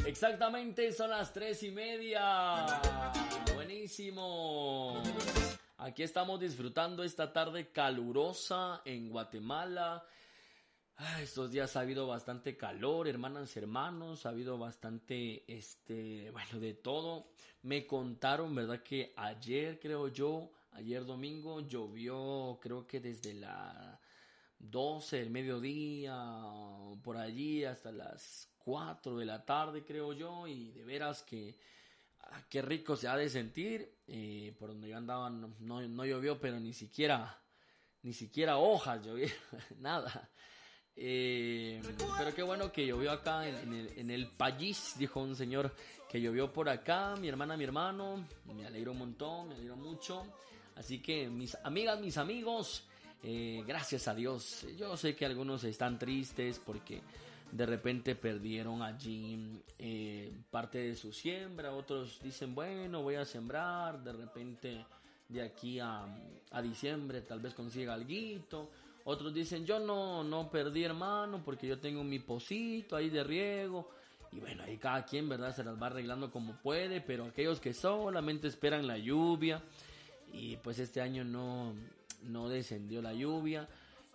Exactamente, son las 3:30. Buenísimo. Aquí estamos disfrutando esta tarde calurosa en Guatemala. Estos días ha habido bastante calor, hermanas, hermanos, ha habido bastante, bueno, de todo. Me contaron, ¿verdad? Que ayer, ayer domingo, llovió, creo que desde las 12 del mediodía, por allí, hasta las 4 de la tarde, creo yo, y de veras que qué rico se ha de sentir. Por donde yo andaba no llovió, pero ni siquiera hojas llovió, nada. Pero qué bueno que llovió acá en el país, dijo un señor que llovió por acá, mi hermana, mi hermano, me alegro un montón, me alegro mucho. Así que mis amigas, mis amigos, gracias a Dios. Yo sé que algunos están tristes porque de repente perdieron allí parte de su siembra, otros dicen, bueno, voy a sembrar, de repente de aquí a diciembre tal vez consiga alguito. Otros dicen, yo no perdí, hermano, porque yo tengo mi pocito ahí de riego. Y bueno, ahí cada quien, ¿verdad? Se las va arreglando como puede, pero aquellos que solamente esperan la lluvia, y pues este año no descendió la lluvia.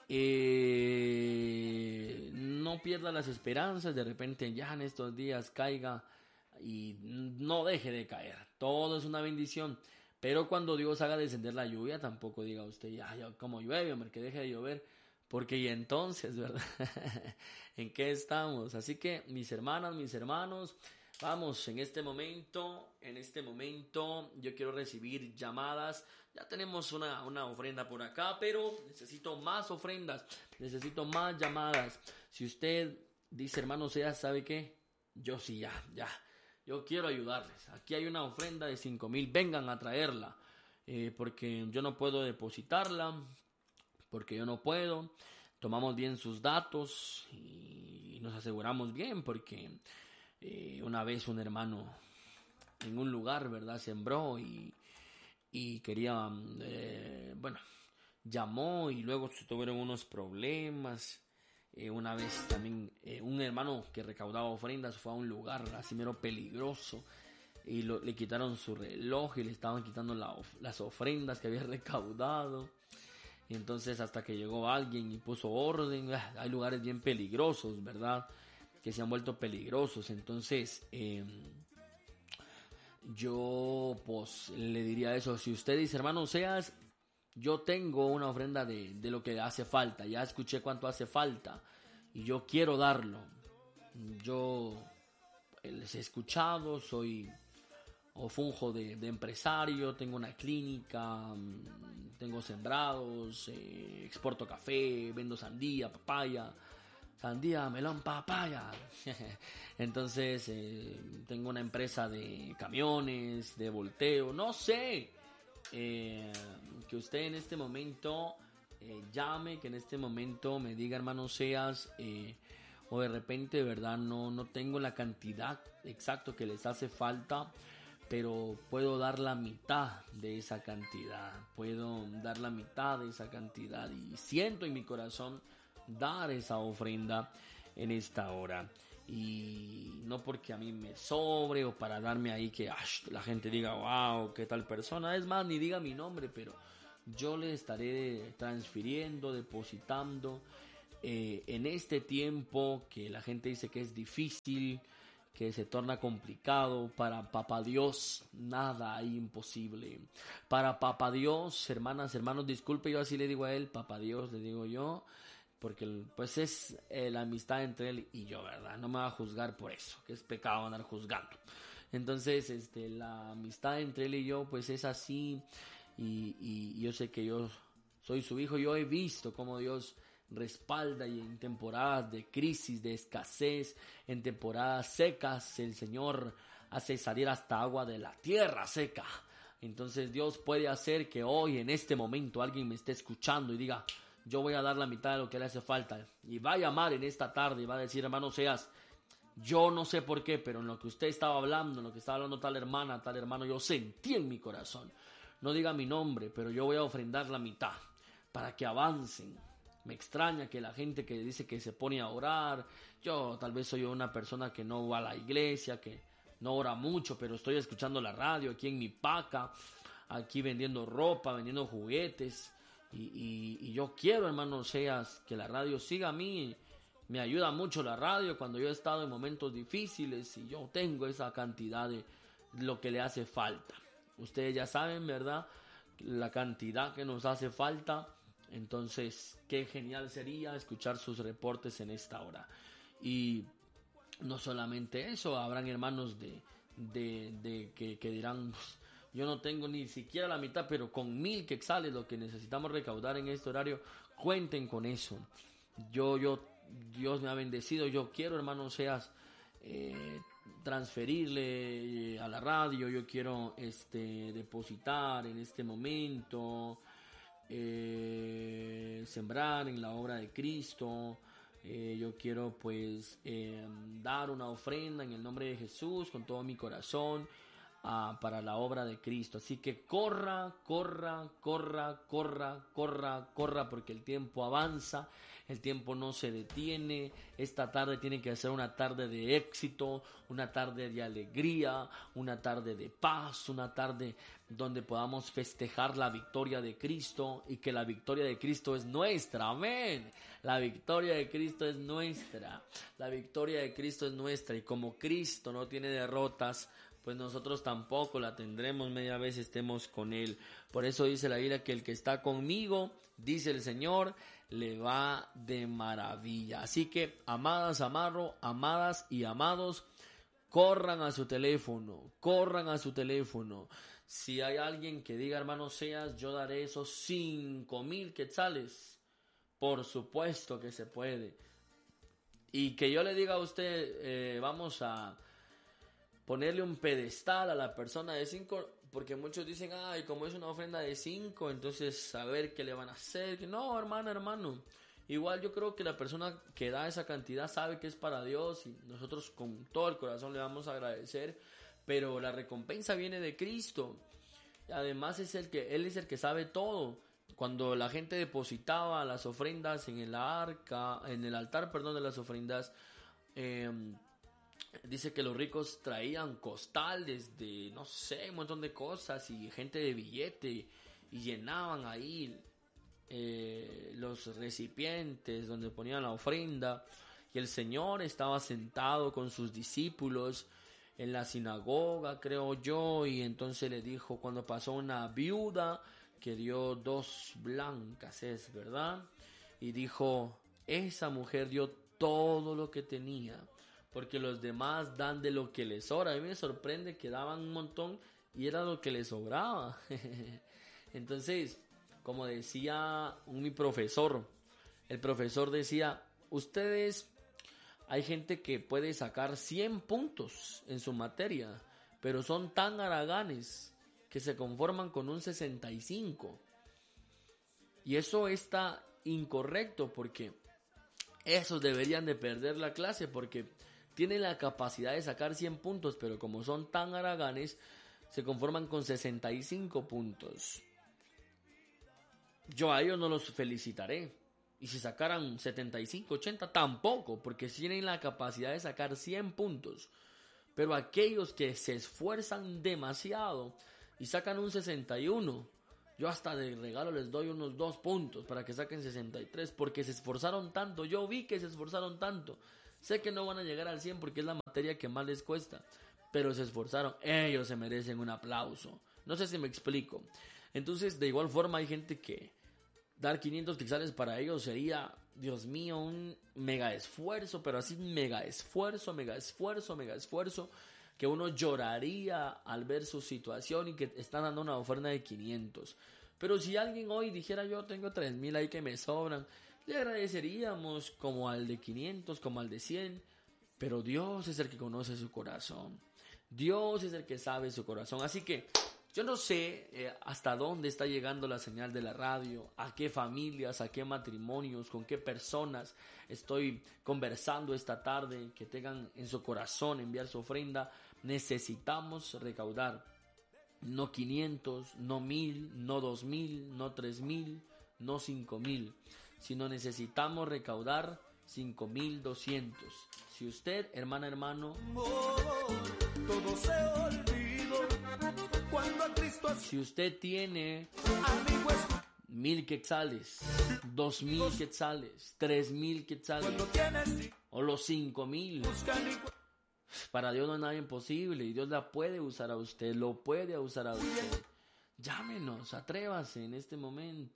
No pierda las esperanzas, de repente ya en estos días caiga y no deje de caer. Todo es una bendición. Pero cuando Dios haga descender la lluvia, tampoco diga usted, ya como llueve, hombre, que deje de llover. Porque y entonces, ¿verdad? ¿En qué estamos? Así que, mis hermanas, mis hermanos, vamos, en este momento, yo quiero recibir llamadas. Ya tenemos una ofrenda por acá, pero necesito más ofrendas, necesito más llamadas. Si usted dice, hermano, ¿sabe qué? Yo sí, ya. Yo quiero ayudarles. Aquí hay una ofrenda de 5,000. Vengan a traerla. Porque yo no puedo depositarla. Porque yo no puedo. Tomamos bien sus datos. Y nos aseguramos bien. Porque una vez un hermano en un lugar, ¿verdad? Sembró y quería, llamó y luego se tuvieron unos problemas. Una vez también un hermano que recaudaba ofrendas fue a un lugar así mero peligroso y le quitaron su reloj y le estaban quitando las ofrendas que había recaudado. Y entonces hasta que llegó alguien y puso orden. Hay lugares bien peligrosos, ¿verdad? Que se han vuelto peligrosos. Entonces yo pues le diría eso. Si usted dice, hermano, yo tengo una ofrenda de lo que hace falta. Ya escuché cuánto hace falta. Y yo quiero darlo. Yo les he escuchado. Funjo de empresario. Tengo una clínica. Tengo sembrados. Exporto café. Vendo sandía, papaya. Sandía, melón, papaya. Entonces tengo una empresa de camiones. De volteo. No sé. Que usted en este momento llame, que en este momento me diga, hermano, o de repente, verdad, no tengo la cantidad exacta que les hace falta, pero puedo dar la mitad de esa cantidad, y siento en mi corazón dar esa ofrenda en esta hora. Y no porque a mí me sobre o para darme ahí que la gente diga, wow, qué tal persona. Es más, ni diga mi nombre, pero yo le estaré transfiriendo, depositando en este tiempo que la gente dice que es difícil, que se torna complicado. Para Papá Dios nada hay imposible. Para Papá Dios, hermanas, hermanos, disculpe, yo así le digo a él, Papá Dios le digo yo, porque pues es la amistad entre él y yo, ¿verdad? No me va a juzgar por eso, que es pecado andar juzgando. Entonces, la amistad entre él y yo, pues es así. Y yo sé que yo soy su hijo. Yo he visto cómo Dios respalda, y en temporadas de crisis, de escasez, en temporadas secas, el Señor hace salir hasta agua de la tierra seca. Entonces Dios puede hacer que hoy, en este momento, alguien me esté escuchando y diga, yo voy a dar la mitad de lo que le hace falta. Y va a llamar en esta tarde y va a decir, hermano, yo no sé por qué, pero en lo que usted estaba hablando, en lo que estaba hablando tal hermana, tal hermano, yo sentí en mi corazón. No diga mi nombre, pero yo voy a ofrendar la mitad para que avancen Me extraña que la gente que dice que se pone a orar, yo tal vez soy una persona que no va a la iglesia, que no ora mucho, pero estoy escuchando la radio aquí en mi paca, aquí vendiendo ropa, vendiendo juguetes, y yo quiero, hermano Seas, que la radio siga a mí. Me ayuda mucho la radio cuando yo he estado en momentos difíciles y yo tengo esa cantidad de lo que le hace falta. Ustedes ya saben, ¿verdad? La cantidad que nos hace falta. Entonces, qué genial sería escuchar sus reportes en esta hora. Y no solamente eso, habrán hermanos que dirán, yo no tengo ni siquiera la mitad, pero con 1000 quetzales lo que necesitamos recaudar en este horario, cuenten con eso. Dios me ha bendecido, yo quiero, hermano Seas, transferirle a la radio, yo quiero depositar en este momento, sembrar en la obra de Cristo. Yo quiero pues dar una ofrenda en el nombre de Jesús con todo mi corazón para la obra de Cristo. Así que corra, porque el tiempo avanza, el tiempo no se detiene. Esta tarde tiene que ser una tarde de éxito, una tarde de alegría, una tarde de paz, una tarde donde podamos festejar la victoria de Cristo, y que la victoria de Cristo es nuestra. Amén. La victoria de Cristo es nuestra. La victoria de Cristo es nuestra, y como Cristo no tiene derrotas, pues nosotros tampoco la tendremos media vez estemos con Él. Por eso dice la Biblia que el que está conmigo, dice el Señor, le va de maravilla. Así que, amadas y amados, corran a su teléfono. Si hay alguien que diga, hermano Seas, yo daré esos 5,000 quetzales, por supuesto que se puede. Y que yo le diga a usted, vamos a ponerle un pedestal a la persona de 5, porque muchos dicen, ay, como es una ofrenda de 5, entonces a ver qué le van a hacer. No, hermano, igual yo creo que la persona que da esa cantidad sabe que es para Dios, y nosotros con todo el corazón le vamos a agradecer, pero la recompensa viene de Cristo. Además Él es el que sabe todo. Cuando la gente depositaba las ofrendas en el altar, de las ofrendas, dice que los ricos traían costales de, no sé, un montón de cosas y gente de billete, y llenaban ahí los recipientes donde ponían la ofrenda. Y el Señor estaba sentado con sus discípulos en la sinagoga, creo yo, y entonces le dijo, cuando pasó una viuda que dio 2 blancas, es verdad, y dijo, esa mujer dio todo lo que tenía, porque los demás dan de lo que les sobra. A mí me sorprende que daban un montón y era lo que les sobraba. Entonces, como decía mi profesor, el profesor decía, hay gente que puede sacar 100 puntos en su materia, pero son tan haraganes que se conforman con un 65. Y eso está incorrecto, porque esos deberían de perder la clase, porque tienen la capacidad de sacar 100 puntos, pero como son tan haraganes, se conforman con 65 puntos. Yo a ellos no los felicitaré. Y si sacaran 75, 80, tampoco, porque tienen la capacidad de sacar 100 puntos. Pero aquellos que se esfuerzan demasiado y sacan un 61, yo hasta de regalo les doy unos 2 puntos para que saquen 63, porque se esforzaron tanto. Yo vi que se esforzaron tanto. Sé que no van a llegar al 100 porque es la materia que más les cuesta, pero se esforzaron. Ellos se merecen un aplauso. No sé si me explico. Entonces, de igual forma, hay gente que dar 500 quetzales para ellos sería, Dios mío, un mega esfuerzo, pero así mega esfuerzo, que uno lloraría al ver su situación y que están dando una ofrenda de 500. Pero si alguien hoy dijera, yo tengo 3,000 ahí que me sobran, le agradeceríamos como al de 500, como al de 100, pero Dios es el que conoce su corazón. Dios es el que sabe su corazón. Así que yo no sé hasta dónde está llegando la señal de la radio, a qué familias, a qué matrimonios, con qué personas estoy conversando esta tarde, que tengan en su corazón enviar su ofrenda. Necesitamos recaudar, no 500, no 1,000, no 2,000, no 3,000, no 5,000. sino necesitamos recaudar 5.200. Si usted, hermana, hermano, todo se olvidó cuando a Cristo si usted tiene amigo es 1.000 quetzales, 2.000 quetzales, 3.000 quetzales, cuando tienes o los 5.000, buscan y para Dios no hay nada imposible y Dios la puede usar a usted, lo puede usar a usted. Llámenos, atrévase en este momento.